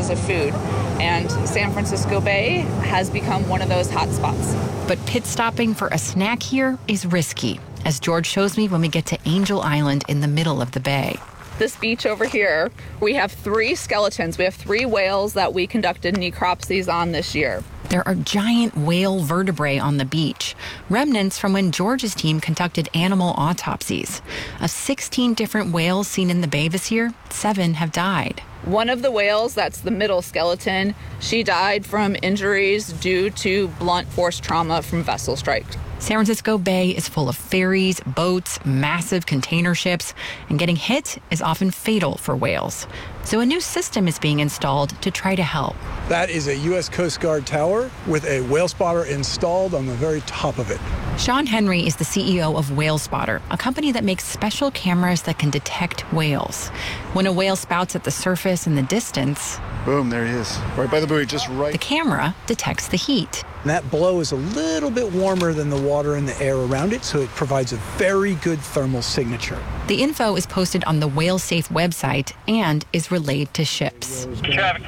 sources of food. And San Francisco Bay has become one of those hotspots. But pit stopping for a snack here is risky, as George shows me when we get to Angel Island in the middle of the bay. This beach over here, we have 3 skeletons. We have 3 whales that we conducted necropsies on this year. There are giant whale vertebrae on the beach, remnants from when George's team conducted animal autopsies. Of 16 different whales seen in the bay this year, 7 have died. One of the whales, that's the middle skeleton, she died from injuries due to blunt force trauma from vessel strike. San Francisco Bay is full of ferries, boats, massive container ships, and getting hit is often fatal for whales. So a new system is being installed to try to help. That is a U.S. Coast Guard tower with a whale spotter installed on the very top of it. Sean Henry is the CEO of Whale Spotter, a company that makes special cameras that can detect whales. When a whale spouts at the surface in the distance, boom, there he is, right by the buoy, just right. The camera detects the heat. And that blow is a little bit warmer than the water and the air around it, so it provides a very good thermal signature. The info is posted on the Whale Safe website and is relayed to ships. Traffic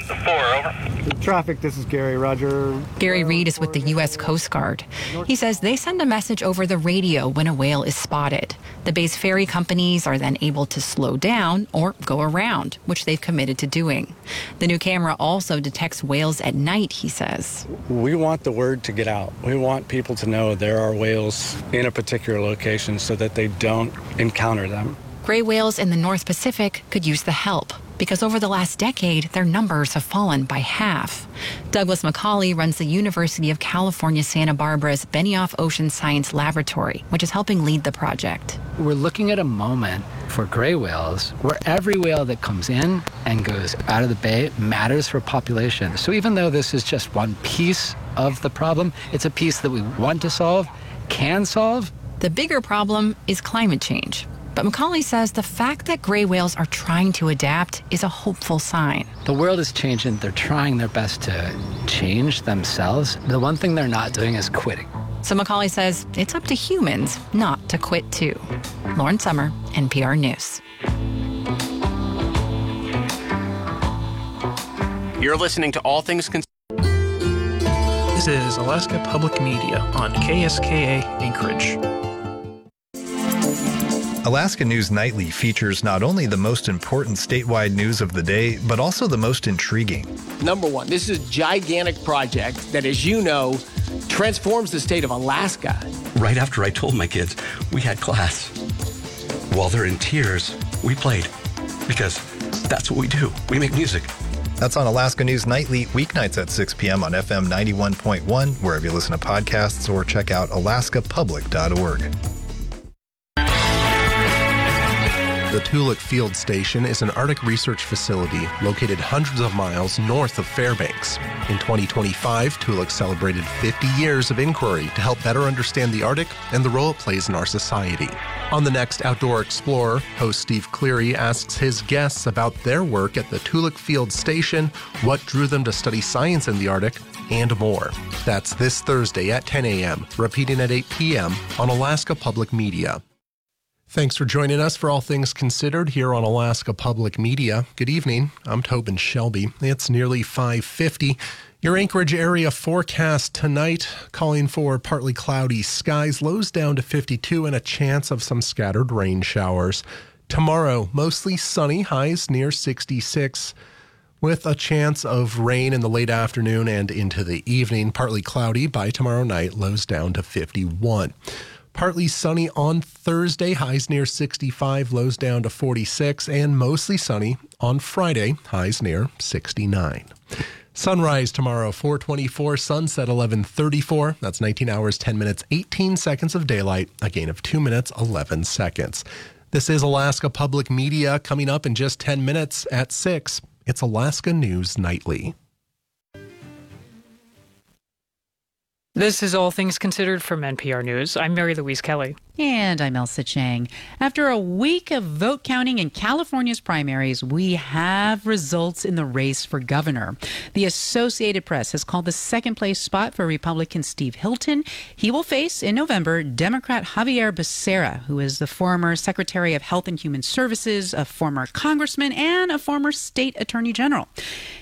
10-1-4, over. Traffic, this is Gary, roger. Gary Reed is with the U.S. Coast Guard. He says they send a message over the radio when a whale is spotted. The bay's ferry companies are then able to slow down or go around, which they've committed to doing. The new camera also detects whales at night, he says. We want the word to get out. We want people to know there are whales in a particular location so that they don't encounter them. Gray whales in the North Pacific could use the help because over the last decade, their numbers have fallen by half. Douglas McCauley runs the University of California, Santa Barbara's Benioff Ocean Science Laboratory, which is helping lead the project. We're looking at a moment for gray whales where every whale that comes in and goes out of the bay matters for population. So even though this is just one piece of the problem, it's a piece that we want to solve, can solve. The bigger problem is climate change. But McCauley says the fact that gray whales are trying to adapt is a hopeful sign. The world is changing. They're trying their best to change themselves. The one thing they're not doing is quitting. So McCauley says it's up to humans not to quit too. Lauren Summer, NPR News. You're listening to All Things Considered. This is Alaska Public Media on KSKA Anchorage. Alaska News Nightly features not only the most important statewide news of the day, but also the most intriguing. Number one, this is a gigantic project that, as you know, transforms the state of Alaska. Right after I told my kids we had class, while they're in tears, we played. Because that's what we do. We make music. That's on Alaska News Nightly, weeknights at 6 p.m. on FM 91.1, wherever you listen to podcasts, or check out alaskapublic.org. The Toolik Field Station is an Arctic research facility located hundreds of miles north of Fairbanks. In 2025, Toolik celebrated 50 years of inquiry to help better understand the Arctic and the role it plays in our society. On the next Outdoor Explorer, host Steve Cleary asks his guests about their work at the Toolik Field Station, what drew them to study science in the Arctic, and more. That's this Thursday at 10 a.m., repeating at 8 p.m. on Alaska Public Media. Thanks for joining us for All Things Considered here on Alaska Public Media. Good evening. I'm Tobin Shelby. It's nearly 5:50. Your Anchorage area forecast tonight calling for partly cloudy skies, lows down to 52 and a chance of some scattered rain showers. Tomorrow, mostly sunny, highs near 66. With a chance of rain in the late afternoon and into the evening. Partly cloudy by tomorrow night, lows down to 51. Partly sunny on Thursday, highs near 65, lows down to 46, and mostly sunny on Friday, highs near 69. Sunrise tomorrow, 4:24, sunset 11:34. That's 19 hours, 10 minutes, 18 seconds of daylight, a gain of 2 minutes, 11 seconds. This is Alaska Public Media. Coming up in just 10 minutes at 6, it's Alaska News Nightly. This is All Things Considered from NPR News. I'm Mary Louise Kelly. And I'm Elsa Chang. After a week of vote counting in California's primaries, we have results in the race for governor. The Associated Press has called the second place spot for Republican Steve Hilton. He will face in November Democrat Javier Becerra, who is the former Secretary of Health and Human Services, a former congressman, and a former state attorney general.